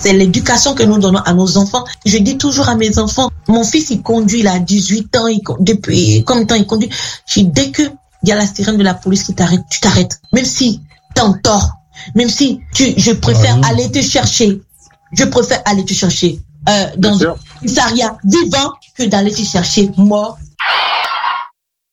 c'est l'éducation que nous donnons à nos enfants. Je dis toujours à mes enfants, mon fils, il conduit, il a 18 ans, depuis combien de temps il conduit? Je dis, dès que il y a la sirène de la police qui t'arrête, tu t'arrêtes. Même si t'es en tort, même si je préfère aller te chercher. Je préfère aller te chercher dans une commissariat vivant que d'aller te chercher mort